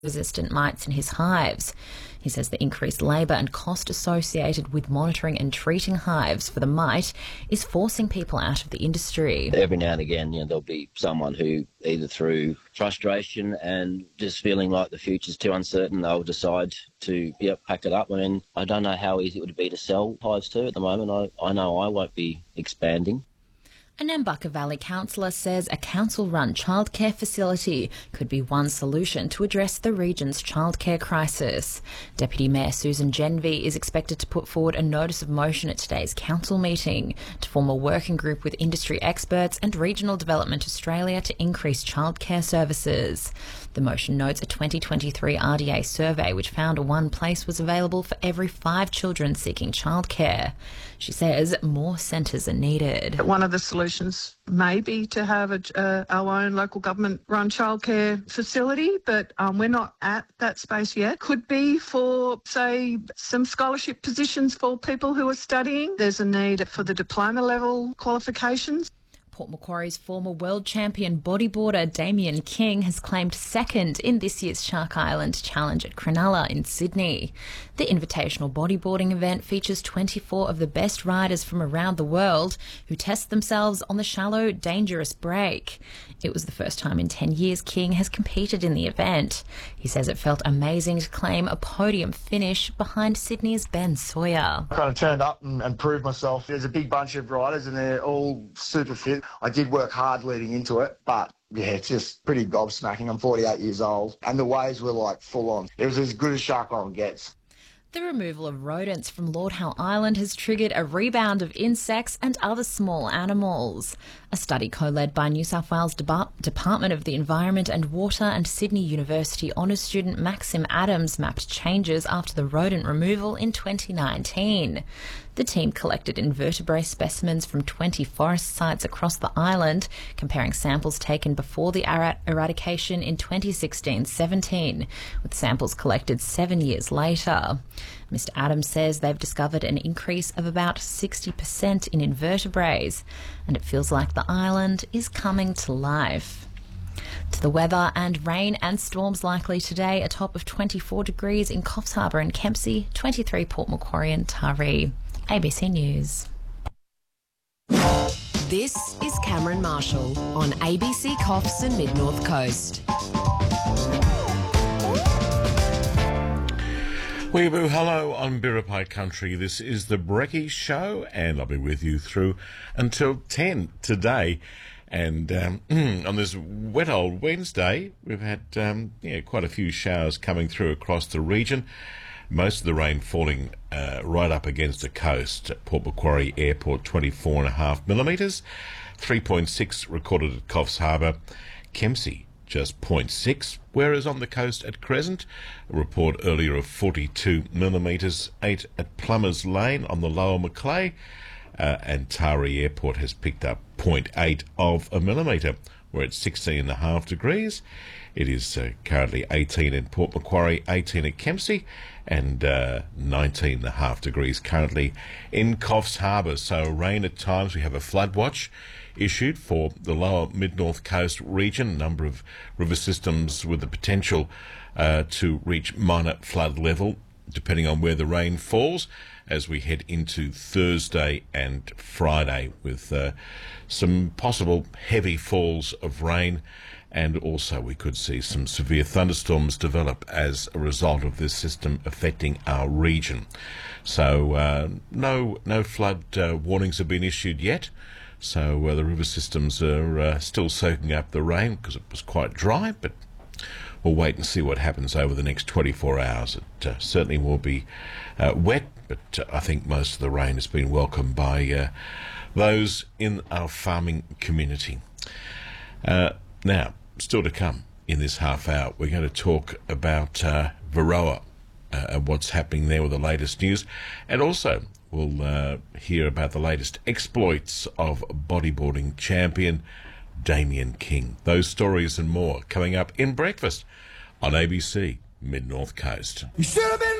resistant mites in his hives. He says the increased labour and cost associated with monitoring and treating hives for the mite is forcing people out of the industry. Every now and again, there'll be someone who, either through frustration and just feeling like the future's too uncertain, they'll decide to pack it up. I mean, I don't know how easy it would be to sell hives too at the moment. I know I won't be expanding. A Nambucca Valley councillor says a council-run childcare facility could be one solution to address the region's childcare crisis. Deputy Mayor Susan Genvie is expected to put forward a notice of motion at today's council meeting to form a working group with industry experts and Regional Development Australia to increase childcare services. The motion notes a 2023 RDA survey which found one place was available for every 5 children seeking childcare. She says more centres are needed. One of the solutions may be to have our own local government-run childcare facility, but we're not at that space yet. Could be for, say, some scholarship positions for people who are studying. There's a need for the diploma level qualifications. Port Macquarie's former world champion bodyboarder Damien King has claimed second in this year's Shark Island Challenge at Cronulla in Sydney. The invitational bodyboarding event features 24 of the best riders from around the world who test themselves on the shallow, dangerous break. It was the first time in 10 years King has competed in the event. He says it felt amazing to claim a podium finish behind Sydney's Ben Sawyer. I kind of turned up and proved myself. There's a big bunch of riders and they're all super fit. I did work hard leading into it, but yeah, it's just pretty gobsmacking. I'm 48 years old and the waves were like full on. It was as good as Shark Island gets. The removal of rodents from Lord Howe Island has triggered a rebound of insects and other small animals. A study co-led by New South Wales Department of the Environment and Water and Sydney University honours student Maxim Adams mapped changes after the rodent removal in 2019. The team collected invertebrate specimens from 20 forest sites across the island, comparing samples taken before the eradication in 2016-17 with samples collected 7 years later. Mr. Adams says they've discovered an increase of about 60% in invertebrates, and it feels like the island is coming to life. To the weather, and rain and storms likely today, a top of 24 degrees in Coffs Harbour and Kempsey, 23 Port Macquarie and Taree. ABC News. This is Cameron Marshall on ABC Coffs and Mid-North Coast. Weeaboo, hello on Biripi Country. This is the Brekkie Show, and I'll be with you through until 10 today. And on this wet old Wednesday, we've had quite a few showers coming through across the region. Most of the rain falling right up against the coast. At Port Macquarie Airport, 24.5 millimetres. 3.6 recorded at Coffs Harbour. Kempsey, just 0.6, whereas on the coast at Crescent, a report earlier of 42 millimetres, 8 at Plumbers Lane on the Lower Macleay, and Taree Airport has picked up 0.8 of a millimetre. We're at 16.5 degrees. It is currently 18 in Port Macquarie, 18 at Kempsey, and 19.5 degrees currently in Coffs Harbour. So rain at times. We have a flood watch issued for the lower mid-north coast region, a number of river systems with the potential to reach minor flood level, depending on where the rain falls, as we head into Thursday and Friday, with some possible heavy falls of rain, and also we could see some severe thunderstorms develop as a result of this system affecting our region. So no flood warnings have been issued yet. So the river systems are still soaking up the rain because it was quite dry, but we'll wait and see what happens over the next 24 hours. It certainly will be wet, but I think most of the rain has been welcomed by those in our farming community. Now, still to come in this half hour, we're going to talk about Varroa and what's happening there with the latest news, and also we'll hear about the latest exploits of bodyboarding champion Damien King. Those stories and more coming up in Breakfast on ABC Mid-North Coast. You should have been